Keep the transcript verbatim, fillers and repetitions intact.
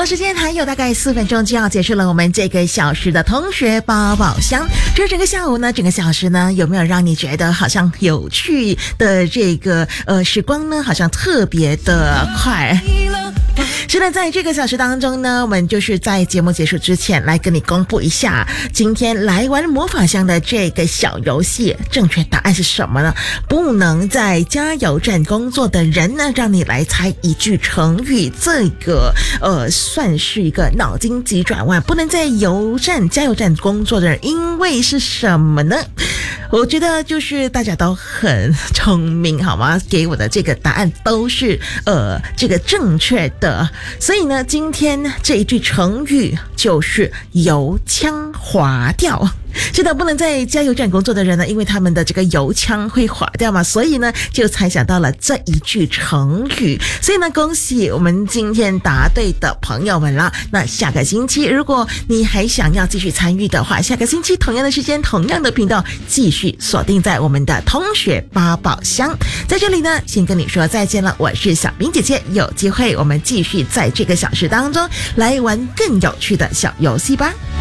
时间还有大概四分钟就要结束了，我们这个小时的同学八宝箱。这整个下午呢，整个小时呢，有没有让你觉得好像有趣的这个呃时光呢？好像特别的快。是的，在这个小时当中呢，我们就是在节目结束之前来跟你公布一下，今天来玩魔法箱的这个小游戏，正确答案是什么呢？不能在加油站工作的人呢，让你来猜一句成语，这个呃算是一个脑筋急转弯。不能在油站加油站工作的人，因为是什么呢？我觉得就是大家都很聪明，好吗？给我的这个答案都是呃这个正确的，所以呢，今天这一句成语就是油腔滑调。是的，不能在加油站工作的人呢，因为他们的这个油腔会滑掉嘛，所以呢就猜想到了这一句成语。所以呢，恭喜我们今天答对的朋友们啦。那下个星期如果你还想要继续参与的话，下个星期同样的时间同样的频道继续锁定在我们的同学八宝箱。在这里呢，先跟你说再见了，我是小冰姐姐，有机会我们继续在这个小时当中来玩更有趣的小游戏吧。